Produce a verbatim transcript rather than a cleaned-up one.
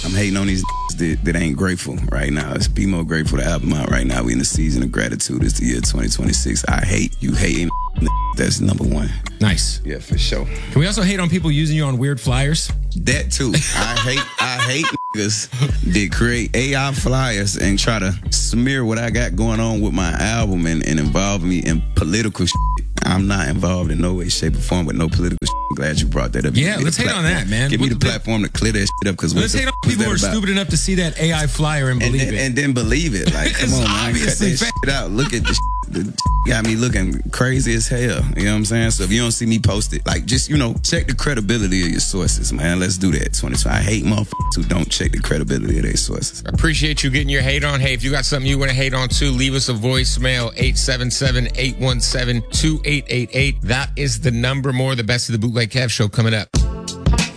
I'm hating on these that, that ain't grateful right now. It's Be More Grateful, the album out right now. We in the season of gratitude. It's the year twenty twenty-six. I hate you hating. That's number one. Nice. Yeah, for sure. Can we also hate on people using you on weird flyers? That too. I hate I hate niggas that create A I flyers and try to smear what I got going on with my album and, and involve me in political shit. I'm not involved in no way, shape, or form with no political shit. I'm glad you brought that up. Yeah, let's hate on that, man. Give me What the the- platform to clear that shit up. Because Let's hate on people who are stupid enough to see that A I flyer and and believe then, it. and then believe it. Like, come It's on, man, cut obviously that fake. shit out. Look at the shit. The shit got me looking crazy as hell. You know what I'm saying? So if you don't see me post it, like, just, you know, check the credibility of your sources, man. Let's do that. twenty-two. I hate motherfuckers who don't check the credibility of their sources. Appreciate you getting your hate on. Hey, if you got something you want to hate on too, leave us a voicemail, eight seven seven, eight one seven, two eight eight eight. That is the number. More of the Best of the Bootleg Kev show coming up.